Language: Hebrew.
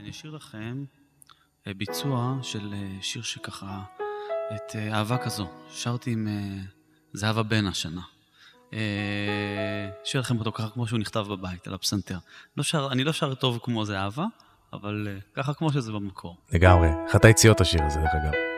אשאיר לכם ביצוע של שיר שככה, את אהבה כזו. שרתי עם זהבה בן השנה. אשאיר לכם אותו ככה כמו שהוא נכתב בבית, על הפסנתר. אני לא שר טוב כמו זה אהבה, אבל ככה כמו שזה במקור. לגמרי. אחת היציאות השיר הזה, דרך אגב.